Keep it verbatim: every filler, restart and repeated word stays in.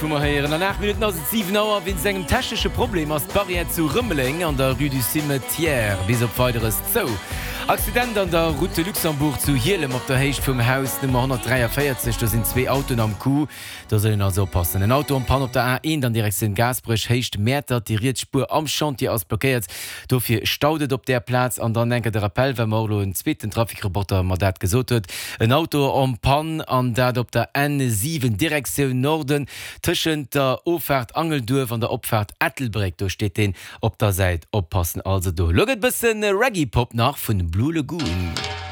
Heieren an acht Minuten aus sieben Auer win segem technische Problem aus Barriere zu Rümmeling an der Rue du Cimetière bis op weiteres Zoo. Accident an der Route Luxemburg zu Hielem op der Heicht vum Haus Nummer hundertdreiundvierzig, da sind zwei Autos am Kuh, da sollen also passen. Ein Auto am Pan op der A eins, dann Direktion Gasbrüch, Heicht Meter, die Riedspur am Chantier ausblockiert. Dafür staudet op der Platz an dann denke der Appell, wenn Marlo einen zweiten Trafikreporter mal dat gesot hat. Ein Auto am Pan an dat op der N sieben Direktion Norden, zwischen der Auffahrt Angeldorf an der Abfahrt Ettelbreck, da steht den op der Seite oppassen. Also du loget bisschen Reggae-Pop nach von Blue Lagoon.